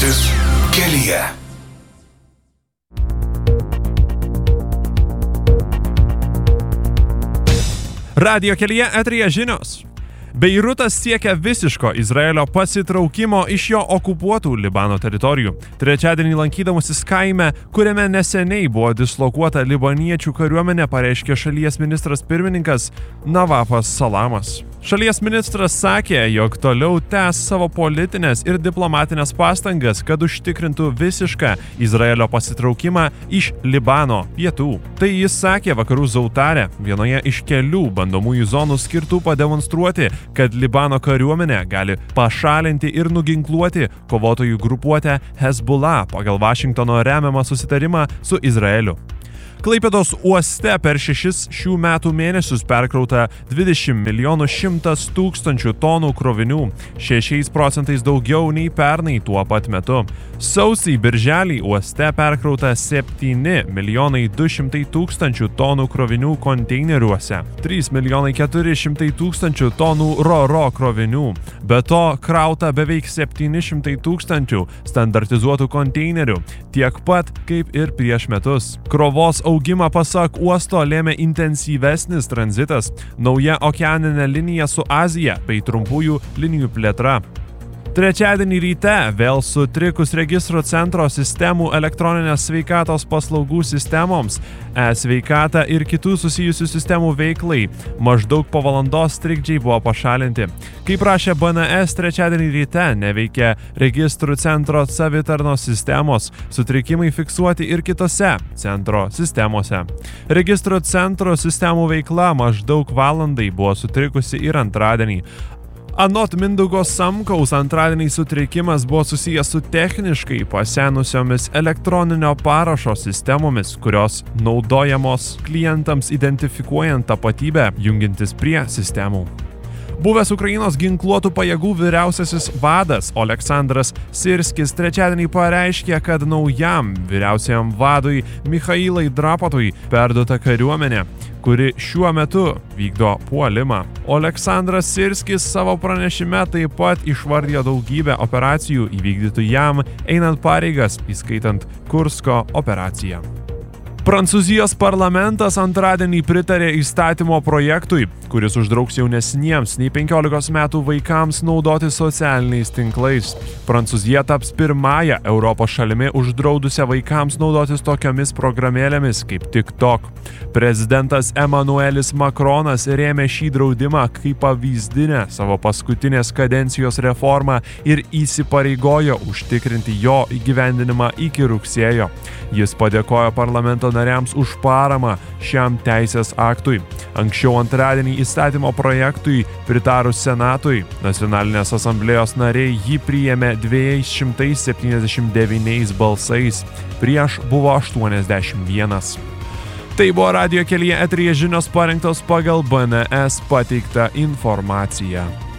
Paspirtis kelyje. Radijo kelyje eteryje žinios. Beirutas siekia visiško Izraelio pasitraukimo iš jo okupuotų Libano teritorijų. Trečiadienį lankydamasis kaime, kuriame neseniai buvo dislokuota libaniečių kariuomenė, pareiškė šalies ministras pirmininkas Navafas Salamas. Šalies ministras sakė, jog toliau tęs savo politinės ir diplomatinės pastangas, kad užtikrintų visišką Izraelio pasitraukimą iš Libano pietų. Tai jis sakė Vakarų Zautare, vienoje iš kelių bandomųjų zonų skirtų pademonstruoti, kad Libano kariuomenė gali pašalinti ir nuginkluoti kovotojų grupuotę Hezbollah pagal Vašingtono remiamą susitarimą su Izraeliu. Klaipėdos uoste per 6 šių metų mėnesius perkrauta 20 100 000 tonų krovinių, 6% daugiau nei pernai tuo pat metu. Sausį birželį uoste perkrauta 7 200 000 tonų krovinių konteineriuose, 3 400 000 tonų ro-ro krovinių. Be to krauta beveik 700 000 standartizuotų konteinerių, tiek pat kaip ir prieš metus. Krovos augimą pasak uosto lėmė intensyvesnis tranzitas, nauja okeaninė linija su Azija bei trumpųjų linijų plėtra. Trečiadienį ryte vėl sutrikus registro centro sistemų elektroninės sveikatos paslaugų sistemoms, e-sveikata ir kitų susijusių sistemų veiklai, maždaug po valandos trikdžiai buvo pašalinti. Kaip rašė BNS, trečiadienį ryte neveikia registrų centro savitarnos sistemos, sutrikimai fiksuoti ir kitose centro sistemose. Registrų centro sistemų veikla maždaug valandai buvo sutrikusi ir antradienį. Anot Mindaugo Samkaus, antradienį sutrikimas buvo susijęs su techniškai pasenusiomis elektroninio parašo sistemomis, kurios naudojamos klientams identifikuojant tapatybę, jungintis prie sistemų. Buvęs Ukrainos ginkluotų pajėgų vyriausiasis vadas Oleksandras Sirskis trečiadienį pareiškė, kad naujam vyriausiajam vadui Michailai Drapatui perduota kariuomenė, kuri šiuo metu vykdo puolimą. Oleksandras Sirskis savo pranešime taip pat išvardijo daugybę operacijų įvykdytų jam einant pareigas, įskaitant Kursko operaciją. Prancūzijos parlamentas antradienį pritarė įstatymo projektui, kuris uždrauks jaunesniems nei 15 metų vaikams naudoti socialiniais tinklais. Prancūzija taps pirmąją Europos šalimi uždraudusią vaikams naudotis tokiomis programėlėmis kaip TikTok. Prezidentas Emmanuelis Macronas rėmė šį draudimą kaip pavyzdinę savo paskutinės kadencijos reformą ir įsipareigojo užtikrinti jo įgyvendinimą iki rugsėjo. Jis padėkojo parlamento nariams už paramą šiam teisės aktui. Anksčiau antradienį įstatymo projektui pritarus Senatui, Nacionalinės asamblėjos nariai jį priėmė 279 balsais, prieš buvo 81. Tai buvo Radijo kelyje eteryje žinios parengtos pagal BNS pateiktą informaciją.